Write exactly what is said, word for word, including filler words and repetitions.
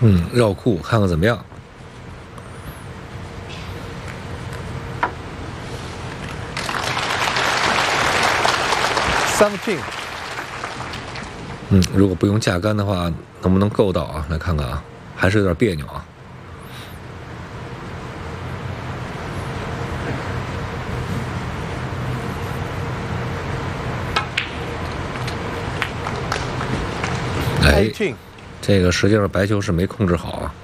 嗯，绕库看看怎么样。 seventeen。 嗯，如果不用架杆的话，能不能够到啊？来看看啊，还是有点别扭啊。哎，这个实际上白球是没控制好啊。